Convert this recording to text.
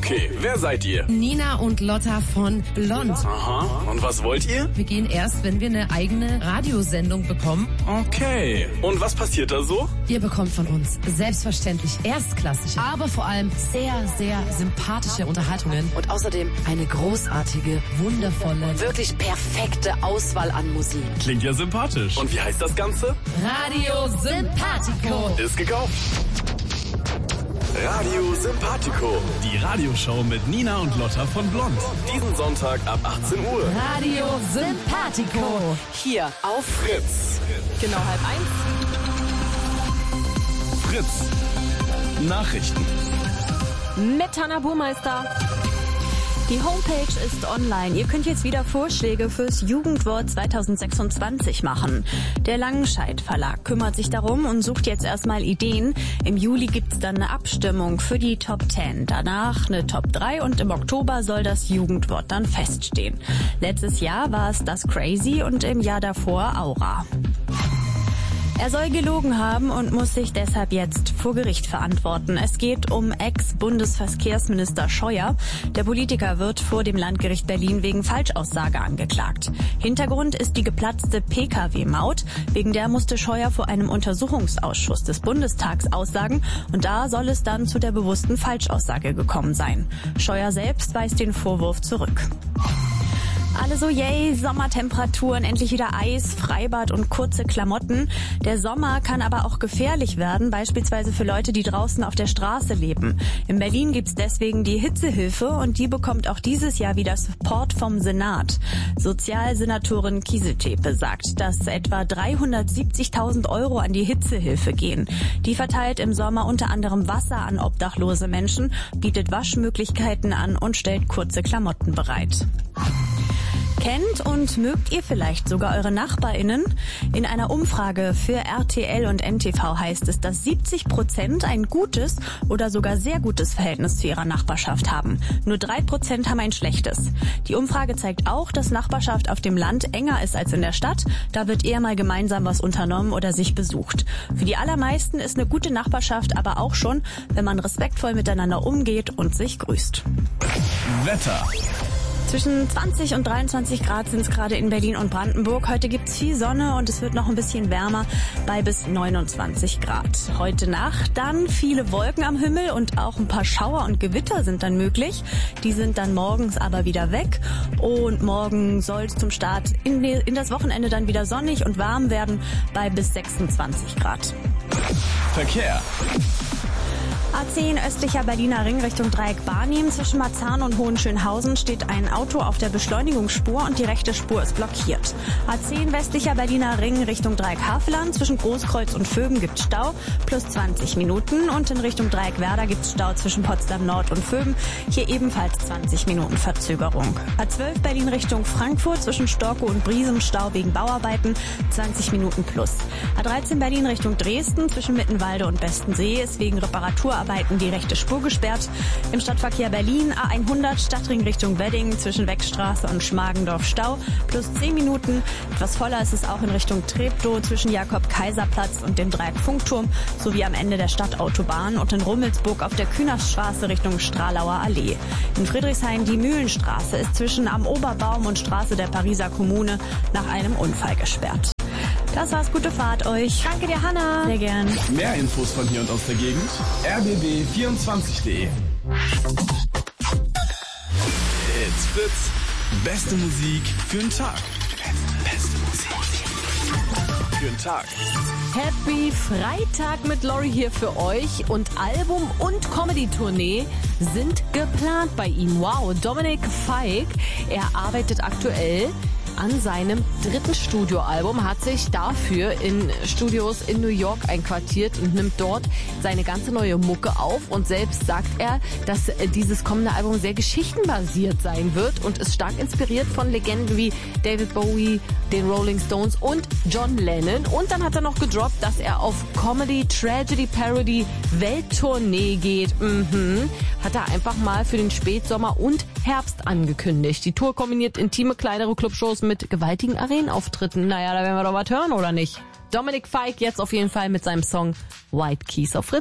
Okay, wer seid ihr? Nina und Lotta von Blond. Aha, und was wollt ihr? Wir gehen erst, wenn wir eine eigene Radiosendung bekommen. Okay, und was passiert da so? Ihr bekommt von uns selbstverständlich erstklassige, aber vor allem sehr, sehr sympathische Unterhaltungen. Und außerdem eine großartige, wundervolle, wirklich perfekte Auswahl an Musik. Klingt ja sympathisch. Und wie heißt das Ganze? Radio Sympathico. Ist gekauft. Radio Sympathico. Die Radioshow mit Nina und Lotta von Blond. Diesen Sonntag ab 18 Uhr. Radio Sympathico. Hier auf Fritz. genau 12:30. Fritz. Nachrichten. Mit Hanna Burmeister. Die Homepage ist online. Ihr könnt jetzt wieder Vorschläge fürs Jugendwort 2026 machen. Der Langenscheidt Verlag kümmert sich darum und sucht jetzt erstmal Ideen. Im Juli gibt's dann eine Abstimmung für die Top 10. Danach eine Top 3 und im Oktober soll das Jugendwort dann feststehen. Letztes Jahr war es das Crazy und im Jahr davor Aura. Er soll gelogen haben und muss sich deshalb jetzt vor Gericht verantworten. Es geht um Ex-Bundesverkehrsminister Scheuer. Der Politiker wird vor dem Landgericht Berlin wegen Falschaussage angeklagt. Hintergrund ist die geplatzte Pkw-Maut. Wegen der musste Scheuer vor einem Untersuchungsausschuss des Bundestags aussagen und da soll es dann zu der bewussten Falschaussage gekommen sein. Scheuer selbst weist den Vorwurf zurück. Alle so, yay, Sommertemperaturen, endlich wieder Eis, Freibad und kurze Klamotten. Der Sommer kann aber auch gefährlich werden, beispielsweise für Leute, die draußen auf der Straße leben. In Berlin gibt's deswegen die Hitzehilfe und die bekommt auch dieses Jahr wieder Support vom Senat. Sozialsenatorin Kieseltepe sagt, dass etwa 370.000 € an die Hitzehilfe gehen. Die verteilt im Sommer unter anderem Wasser an obdachlose Menschen, bietet Waschmöglichkeiten an und stellt kurze Klamotten bereit. Kennt und mögt ihr vielleicht sogar eure NachbarInnen? In einer Umfrage für RTL und NTV heißt es, dass 70% ein gutes oder sogar sehr gutes Verhältnis zu ihrer Nachbarschaft haben. Nur 3% haben ein schlechtes. Die Umfrage zeigt auch, dass Nachbarschaft auf dem Land enger ist als in der Stadt. Da wird eher mal gemeinsam was unternommen oder sich besucht. Für die allermeisten ist eine gute Nachbarschaft aber auch schon, wenn man respektvoll miteinander umgeht und sich grüßt. Wetter. Zwischen 20 und 23 Grad sind es gerade in Berlin und Brandenburg. Heute gibt's viel Sonne und es wird noch ein bisschen wärmer bei bis 29 Grad. Heute Nacht dann viele Wolken am Himmel und auch ein paar Schauer und Gewitter sind dann möglich. Die sind dann morgens aber wieder weg und morgen soll es zum Start in das Wochenende dann wieder sonnig und warm werden bei bis 26 Grad. Verkehr. A10 östlicher Berliner Ring Richtung Dreieck Barnim. Zwischen Marzahn und Hohenschönhausen steht ein Auto auf der Beschleunigungsspur und die rechte Spur ist blockiert. A10 westlicher Berliner Ring Richtung Dreieck Haveland. Zwischen Großkreuz und Vöben gibt's Stau plus 20 Minuten. Und in Richtung Dreieck Werder gibt's Stau zwischen Potsdam Nord und Vöben. Hier ebenfalls 20 Minuten Verzögerung. A12 Berlin Richtung Frankfurt. Zwischen Storkow und Briesem Stau wegen Bauarbeiten 20 Minuten plus. A13 Berlin Richtung Dresden. Zwischen Mittenwalde und Bestensee ist wegen Reparaturarbeiten die rechte Spur gesperrt. Im Stadtverkehr Berlin A100 Stadtring Richtung Wedding zwischen Wegstraße und Schmargendorf Stau plus 10 Minuten. Etwas voller ist es auch in Richtung Treptow zwischen Jakob-Kaiser-Platz und dem Dreieck Funkturm sowie am Ende der Stadtautobahn und in Rummelsburg auf der Kühnerstraße Richtung Stralauer Allee. In Friedrichshain die Mühlenstraße ist zwischen Am Oberbaum und Straße der Pariser Kommune nach einem Unfall gesperrt. Das war's, gute Fahrt euch. Danke dir, Hanna. Sehr gern. Mehr Infos von hier und aus der Gegend. rbb24.de. It's Fritz. Beste Musik für den Tag. Beste Musik für den Tag. Happy Freitag mit Lori hier für euch und Album- und Comedy-Tournee sind geplant bei ihm. Wow, Dominic Fike, er arbeitet aktuell an seinem 3. Studioalbum, hat sich dafür in Studios in New York einquartiert und nimmt dort seine ganze neue Mucke auf und selbst sagt er, dass dieses kommende Album sehr geschichtenbasiert sein wird und ist stark inspiriert von Legenden wie David Bowie, den Rolling Stones und John Lennon. Und dann hat er noch gedroppt, dass er auf Comedy, Tragedy, Parody Welttournee geht. Hat er einfach mal für den Spätsommer und Herbst angekündigt. Die Tour kombiniert intime, kleinere Clubshows mit gewaltigen Arenenauftritten. Naja, da werden wir doch was hören, oder nicht? Dominic Fike jetzt auf jeden Fall mit seinem Song White Keys auf Fritz.